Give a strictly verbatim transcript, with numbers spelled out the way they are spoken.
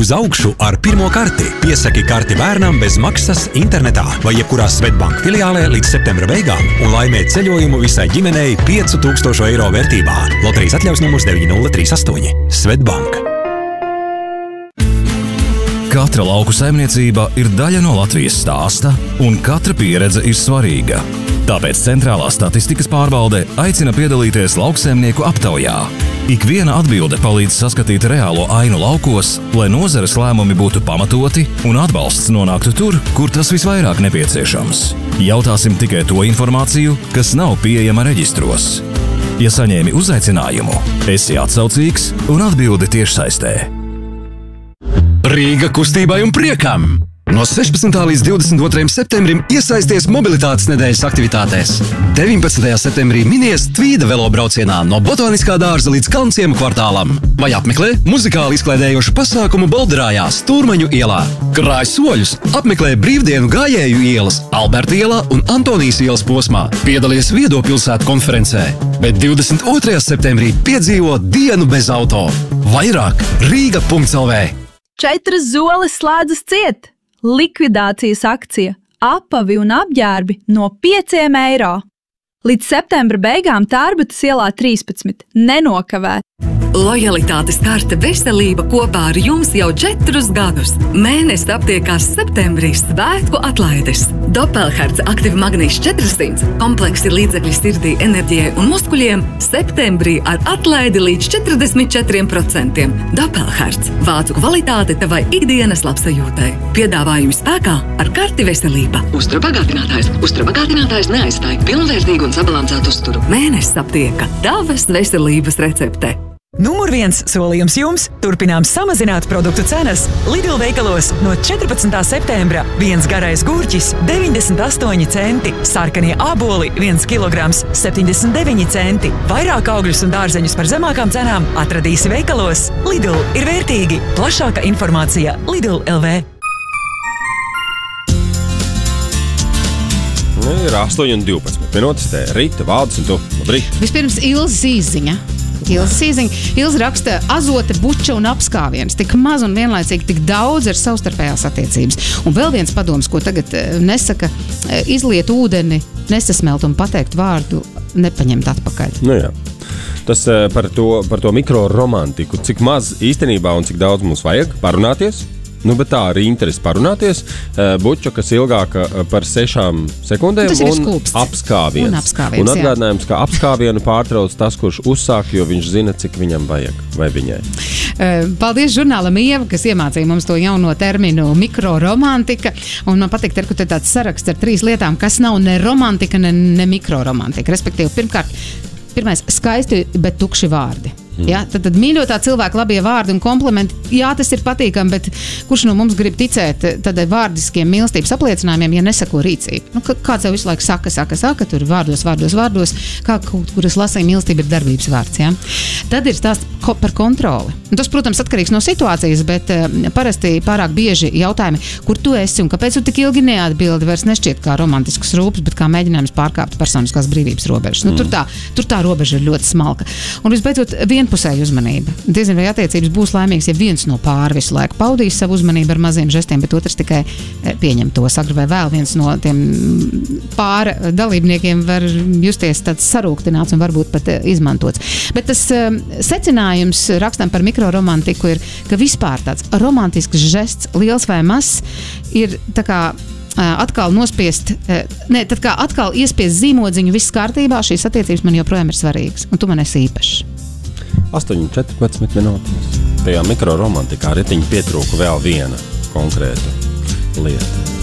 Uz augšu ar pirmo karti. Piesaki karti bērnam bez maksas internetā vai jebkurā Svetbank filiālē līdz septembra beigām un laimē ceļojumu visai ģimenei piecu tūkstošu eiro vērtībā. Loterijas atļaus numurs deviņi nulle trīs astoņi. Svetbank. Katra lauku saimniecība ir daļa no Latvijas stāsta, un katra pieredze ir svarīga. Tāpēc Centrālā statistikas pārvalde aicina piedalīties lauksaimnieku aptaujā. Ikviena atbilde palīdz saskatīt reālo ainu laukos, lai nozares lēmumi būtu pamatoti un atbalsts nonāktu tur, kur tas visvairāk nepieciešams. Jautāsim tikai to informāciju, kas nav pieejama reģistros. Ja saņēmi uzaicinājumu, esi atsaucīgs un atbildi tiešsaistē. Rīga kustībai un priekam! No sešpadsmitā līdz divdesmit otrajam septembrim iesaisties mobilitātes nedēļas aktivitātēs. deviņpadsmitajā septembrī minies Tvīda velobraucienā no Botaniskā dārza līdz Kalnciemu kvartālam. Vai apmeklē muzikāli izklaidējošu pasākumu Bolderājā Stūrmaņu ielā. Krāj soļus, apmeklē brīvdienu gājēju ielas Alberta ielā un Antonijas ielas posmā. Piedalies Viedopilsētu konferencē, bet divdesmit otrajā septembrī piedzīvo dienu bez auto. Vairāk Rīga punkts el vē. Četras zoles slēdzas ciet. Likvidācijas akcija apavi un apģērbi no pieciem eiro. Līdz septembra beigām Tārbutas ielā trīspadsmit. Nenokavēt! Lojalitātes karte veselība kopā ar jums jau četrus gadus. Mēnesis aptiekās septembrī svētku atlaides. Doppelherz aktīvi magnīts četras simts, kompleksi līdzekļi sirdī, enerģijai un muskuļiem septembrī ar atlaidi līdz četrdesmit četriem procentiem. Doppelherz – vācu kvalitāte tavai ikdienas labsajūtai. Piedāvājumi spēkā ar karti veselība. Uzturabagātinātājs. Uzturabagātinātājs neaizstāja pilnvērtīgu un sabalansētu uzturu. Mēnesis aptieka tavas veselības recepte. Numur viens solījums jums – turpinām samazināt produktu cenas. Lidl veikalos no četrpadsmitā septembra viens garais gurķis – deviņdesmit astoņi centi, sarkanie āboli viens kilograms – septiņdesmit deviņi centi. Vairāk augļus un dārzeņus par zemākām cenām atradīsi veikalos. Lidl ir vērtīgi. Plašāka informācija Lidl punkt el vē. Ir astoņi un divpadsmit minūtes, te Rīta, Valdis un tu. Labrīt. Vispirms Ilzas īziņa. Ilzas īziņa. Ilza raksta azote, buča un apskāviens. Tik maz un vienlaicīgi tik daudz ir savstarpējās attiecības. Un vēl viens padoms, ko tagad nesaka, izliet ūdeni, nesasmelt un pateikt vārdu, nepaņemt atpakaļ. Nu jā. Tas par to, par to mikroromantiku. Cik maz īstenībā un cik daudz mums vajag parunāties? Nu, bet tā arī interesi parunāties. Buča, kas ilgāka par sešām sekundēm un apskāviens. Un apskāviens, un atgādinājums, ka apskāvienu pārtrauc tas, kurš uzsāk, jo viņš zina, cik viņam vajag vai viņai. Paldies žurnālam Ieva, kas iemācīja mums to jauno terminu mikroromantika. Un man patīk, ka te tāds saraksts ar trīs lietām, kas nav ne romantika, ne, ne mikroromantika. Respektīvi, pirmkārt, pirmais skaisti, bet tukši vārdi. Mm. Ja, tad, tad mīļotā cilvēka labie vārdi un komplimenti, jā, tas ir patīkami, bet kurš no mums grib ticēt tādai vārdiskiem mīlestības apliecinājumiem, ja nesako rīcību? Nu, kāds jau visu laiku saka, saka, saka, tur vārdos, vārdos, vārdos, kā kaut kuras lasīja mīlestība ir darbības vārds, ja? Tad ir stāsts ko, par kontroli. Un tas, protams, atkarīgs no situācijas, bet uh, parasti pārāk bieži jautājumi, kur tu esi un kāpēc tu tik ilgi neatbildi, vairs nešķiet kā romantisks rūpes, bet kā mēģinājums pārkāpt personiskās brīvības robežas. Nu, tur, tā, tur tā robeža ir ļoti smalka. Un visbeidzot, vienpusēja uzmanība. Diezin vai attiecības būs laimīgs, ja viens no pāri visu laiku paudīs savu uzmanību ar maziem žestiem, bet otrs tikai pieņem to. Agri vai vēl viens no tiem pāra dalībniekiem var justies tāds sarūktināts un varbūt pat izmantots. Bet tas um, secinājums rakstam par mikroromantiku ir, ka vispār tāds romantisks žests, liels vai mazs, ir tā kā atkal nospiest, ne, tad kā atkal iespiest zīmodziņu, viss kārtībā, šīs attiecības man joprojām ir svarīgas, un tu man esi īpašs. astoņi un četrpadsmit minūtes. Tajā mikroromantikā retiņi pietrūka vēl viena konkrēta lieta.